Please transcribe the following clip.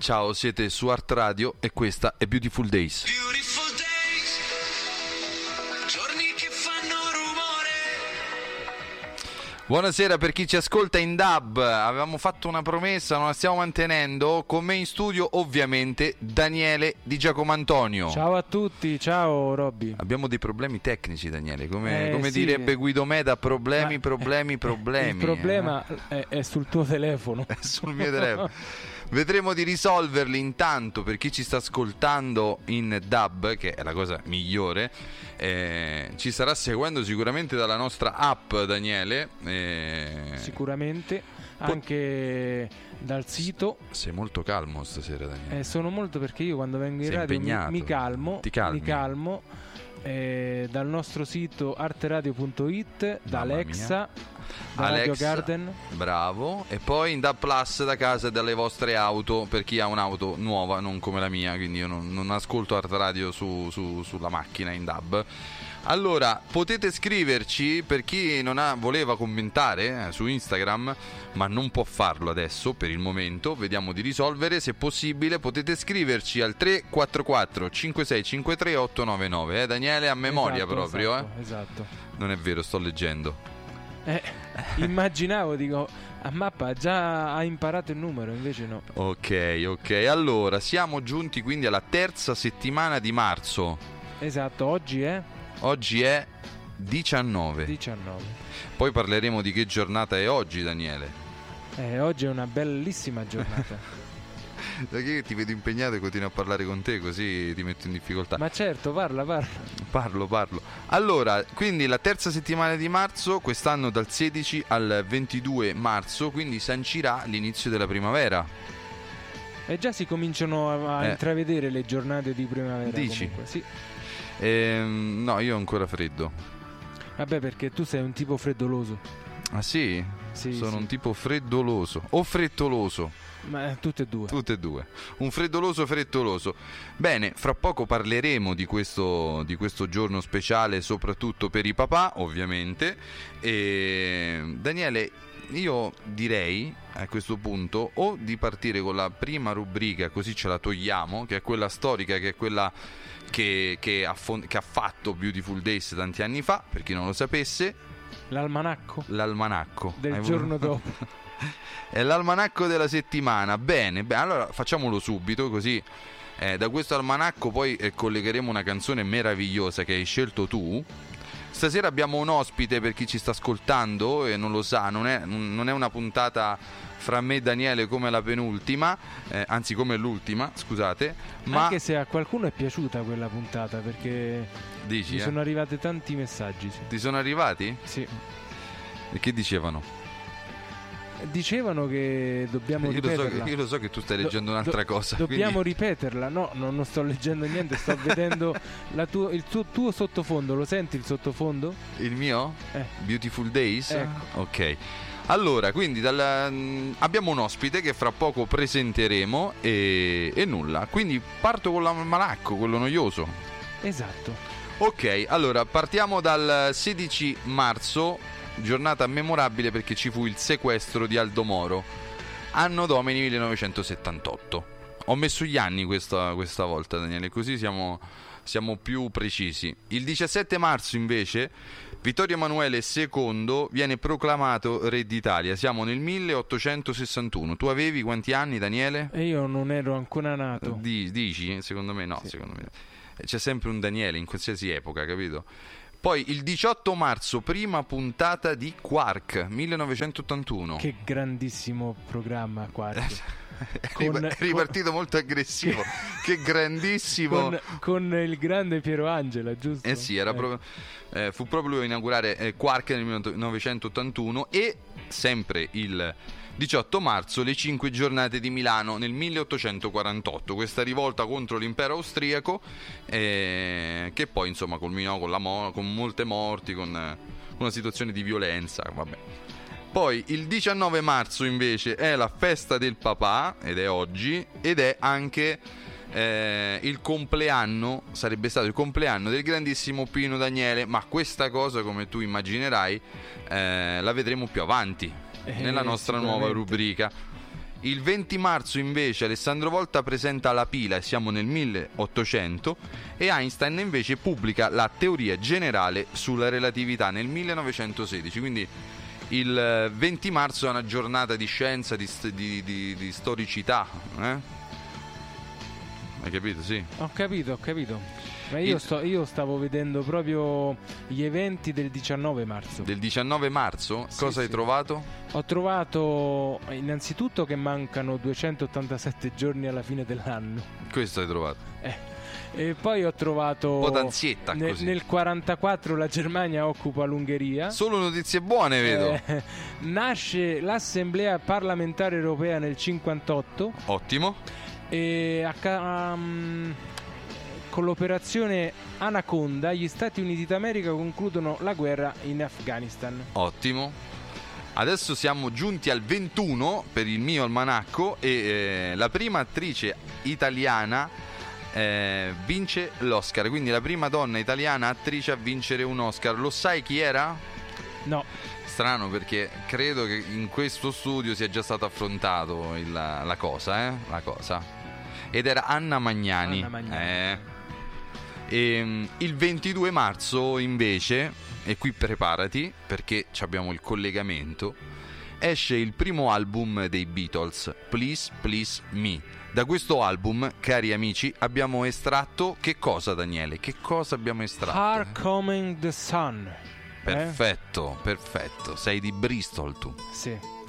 Ciao, siete su Art Radio e questa è Beautiful Days. Beautiful days, giorni che fanno rumore. Buonasera per chi ci ascolta in DAB. Avevamo fatto una promessa, non la stiamo mantenendo. Con me in studio ovviamente Daniele Di Giacomantonio. Ciao a tutti, ciao Robby. Abbiamo dei problemi tecnici, Daniele, come sì. direbbe Guido Meda, problemi. Il problema è sul tuo telefono. È sul mio telefono. Vedremo di risolverli. Intanto, per chi ci sta ascoltando in DAB, che è la cosa migliore, ci starà seguendo sicuramente dalla nostra app, Daniele. Sicuramente anche dal sito. Sei molto calmo stasera, Daniele. Sono molto, perché io quando vengo in Sei radio impegnato. mi calmo. Ti calmi. Mi calmo. Dal nostro sito arteradio.it, da Mamma Alexa, mia. da Radio Alexa, Garden. bravo. E poi in DAB Plus da casa e dalle vostre auto, per chi ha un'auto nuova, non come la mia, quindi io non ascolto Art Radio sulla macchina in DAB. Allora, potete scriverci, per chi voleva commentare su Instagram, ma non può farlo adesso per il momento. Vediamo di risolvere, se possibile potete scriverci al 344 5653 899. Daniele, a memoria, Esatto, proprio. esatto. Non è vero, sto leggendo. Immaginavo, dico, a mappa già ha imparato il numero, invece no. Ok, allora siamo giunti quindi alla terza settimana di marzo. Esatto, oggi è 19. Poi parleremo di che giornata è oggi, Daniele. Oggi è una bellissima giornata. Perché ti vedo impegnato e continuo a parlare con te, così ti metto in difficoltà. Ma certo, parla. Parlo. Allora, quindi la terza settimana di marzo, quest'anno dal 16 al 22 marzo, quindi sancirà l'inizio della primavera. E già si cominciano a intravedere le giornate di primavera. Dici? Comunque, sì. No, io ho ancora freddo. Vabbè, perché tu sei un tipo freddoloso. Ah sì? Sì, Sono sì. un tipo freddoloso o frettoloso. Ma tutte e due. Un freddoloso. Bene, fra poco parleremo di questo giorno speciale, soprattutto per i papà, ovviamente. E Daniele, io direi a questo punto o di partire con la prima rubrica, così ce la togliamo, che è quella storica, che è quella che ha fatto Beautiful Days tanti anni fa, per chi non lo sapesse. L'almanacco Del giorno dopo. È l'almanacco della settimana. Bene, allora facciamolo subito, così da questo almanacco poi collegheremo una canzone meravigliosa che hai scelto tu. Stasera abbiamo un ospite, per chi ci sta ascoltando e non lo sa, non è una puntata fra me e Daniele come la penultima, anzi come l'ultima, scusate, ma anche se a qualcuno è piaciuta quella puntata, perché dici, mi sono arrivati tanti messaggi. Sì. Ti sono arrivati? Sì. E che dicevano? Dicevano che dobbiamo ripeterla. Io lo so che tu stai leggendo un'altra cosa. Dobbiamo quindi ripeterla. No, non sto leggendo niente, sto vedendo il tuo sottofondo. Lo senti il sottofondo? Il mio? Beautiful Days? Ecco. Ok. Allora, quindi abbiamo un ospite che fra poco presenteremo e nulla. Quindi parto con l'almanacco, quello noioso. Esatto. Ok, allora partiamo dal 16 marzo, giornata memorabile perché ci fu il sequestro di Aldo Moro, anno domini 1978. Ho messo gli anni questa volta, Daniele, così siamo più precisi. Il 17 marzo invece Vittorio Emanuele II viene proclamato re d'Italia. Siamo nel 1861. Tu avevi quanti anni, Daniele? E io non ero ancora nato. Dici? Secondo me no, Sì. secondo me. C'è sempre un Daniele in qualsiasi epoca, capito? Poi il 18 marzo, prima puntata di Quark, 1981. Che grandissimo programma, Quark. È ripartito molto aggressivo. Che grandissimo. Con il grande Piero Angela, giusto? Sì, fu proprio lui a inaugurare Quark nel 1981. E sempre il 18 marzo le 5 giornate di Milano nel 1848, questa rivolta contro l'impero austriaco che poi insomma culminò con molte morti, con una situazione di violenza, vabbè. Poi il 19 marzo invece è la festa del papà, ed è oggi, ed è anche il compleanno, sarebbe stato il compleanno del grandissimo Pino Daniele, ma questa cosa, come tu immaginerai, la vedremo più avanti nella nostra nuova rubrica. Il 20 marzo invece Alessandro Volta presenta la pila e siamo nel 1800 e Einstein invece pubblica la teoria generale sulla relatività nel 1916, quindi il 20 marzo è una giornata di scienza, di storicità, Hai capito? Sì. Ho capito. Ma io stavo vedendo proprio gli eventi del 19 marzo. Del 19 marzo? Sì, Cosa hai sì. trovato? Ho trovato innanzitutto che mancano 287 giorni alla fine dell'anno. Questo hai trovato. E poi ho trovato Un po' d'ansietta così. nel 44 la Germania occupa l'Ungheria. Solo notizie buone, vedo. Nasce l'Assemblea parlamentare europea nel 58 Ottimo. e con l'operazione Anaconda gli Stati Uniti d'America concludono la guerra in Afghanistan. Ottimo. Adesso siamo giunti al 21 per il mio almanacco e la prima attrice italiana vince l'Oscar, quindi la prima donna italiana attrice a vincere un Oscar. Lo sai chi era? No. Strano, perché credo che in questo studio sia già stato affrontato la cosa. Ed era Anna Magnani. Il 22 marzo invece, e qui preparati perché abbiamo il collegamento, esce il primo album dei Beatles, Please Please Me. Da questo album, cari amici, abbiamo estratto che cosa, Daniele? Che cosa abbiamo estratto? Are Coming the Sun. Perfetto. Sei di Bristol tu. Sì.